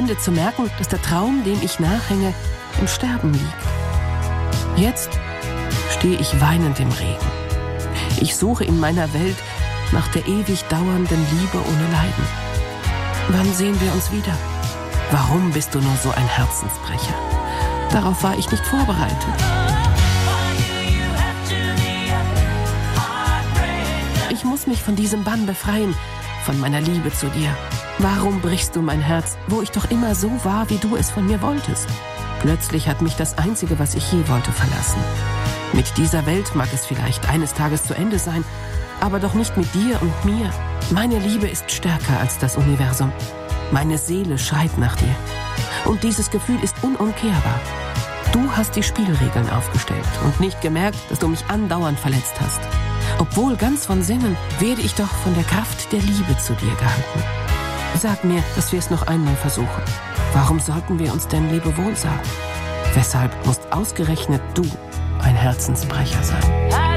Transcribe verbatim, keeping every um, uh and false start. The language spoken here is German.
Ende zu merken, dass der Traum, dem ich nachhänge, im Sterben liegt. Jetzt stehe ich weinend im Regen. Ich suche in meiner Welt nach der ewig dauernden Liebe ohne Leiden. Wann sehen wir uns wieder? Warum bist du nur so ein Herzensbrecher? Darauf war ich nicht vorbereitet. Ich muss mich von diesem Bann befreien, von meiner Liebe zu dir. Warum brichst du mein Herz, wo ich doch immer so war, wie du es von mir wolltest? Plötzlich hat mich das Einzige, was ich je wollte, verlassen. Mit dieser Welt mag es vielleicht eines Tages zu Ende sein, aber doch nicht mit dir und mir. Meine Liebe ist stärker als das Universum. Meine Seele schreit nach dir. Und dieses Gefühl ist unumkehrbar. Du hast die Spielregeln aufgestellt und nicht gemerkt, dass du mich andauernd verletzt hast. Obwohl ganz von Sinnen, werde ich doch von der Kraft der Liebe zu dir gehalten. Sag mir, dass wir es noch einmal versuchen. Warum sollten wir uns denn Lebewohl sagen? Weshalb musst ausgerechnet du ein Herzensbrecher sein?